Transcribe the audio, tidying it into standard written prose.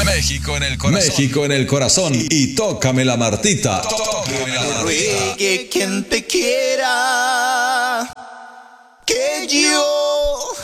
México en el corazón. México en el corazón y tócame la Martita. Tócame la Martita. Ruegue quien te quiera, que yo